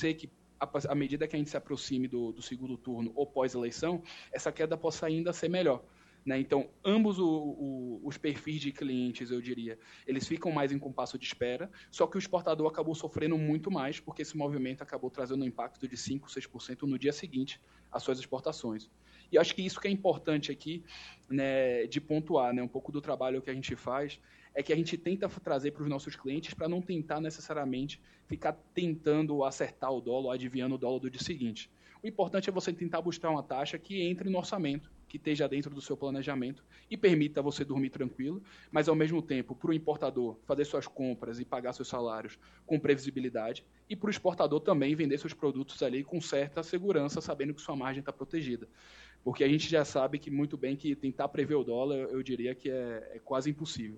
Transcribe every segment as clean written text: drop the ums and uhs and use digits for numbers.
ser que, à medida que a gente se aproxime do segundo turno ou pós-eleição, essa queda possa ainda ser melhor. Né? Então, ambos os perfis de clientes, eu diria, eles ficam mais em compasso de espera, só que o exportador acabou sofrendo muito mais, porque esse movimento acabou trazendo um impacto de 5%, 6% no dia seguinte às suas exportações. E acho que isso que é importante aqui, né, de pontuar, né, um pouco do trabalho que a gente faz, é que a gente tenta trazer para os nossos clientes para não tentar necessariamente ficar tentando acertar o dólar, adivinhando o dólar do dia seguinte. O importante é você tentar buscar uma taxa que entre no orçamento, que esteja dentro do seu planejamento e permita você dormir tranquilo, mas ao mesmo tempo, para o importador fazer suas compras e pagar seus salários com previsibilidade e para o exportador também vender seus produtos ali com certa segurança, sabendo que sua margem está protegida. Porque a gente já sabe que muito bem que tentar prever o dólar, eu diria que é quase impossível.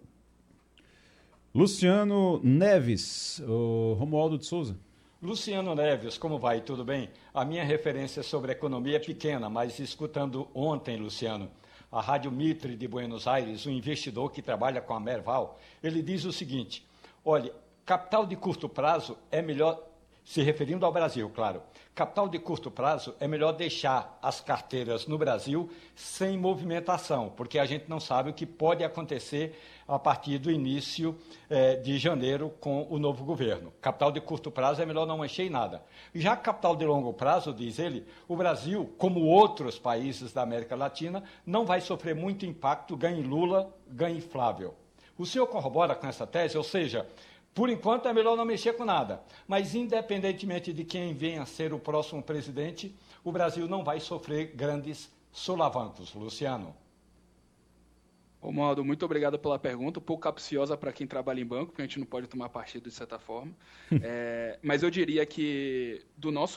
Luciano Neves, o Romualdo de Souza. Luciano Neves, como vai? Tudo bem? A minha referência sobre economia é pequena, mas escutando ontem, Luciano, a Rádio Mitre de Buenos Aires, um investidor que trabalha com a Merval, ele diz o seguinte: olha, capital de curto prazo é melhor, se referindo ao Brasil, claro, capital de curto prazo é melhor deixar as carteiras no Brasil sem movimentação, porque a gente não sabe o que pode acontecer a partir do início de janeiro com o novo governo. Capital de curto prazo é melhor não mexer em nada. Já capital de longo prazo, diz ele, o Brasil, como outros países da América Latina, não vai sofrer muito impacto, ganhe Lula, ganhe Flávio. O senhor corrobora com essa tese? Ou seja, por enquanto é melhor não mexer com nada, mas independentemente de quem venha a ser o próximo presidente, o Brasil não vai sofrer grandes solavancos. Luciano. Romualdo, muito obrigado pela pergunta, um pouco capciosa para quem trabalha em banco, porque a gente não pode tomar partido de certa forma, mas eu diria que do nosso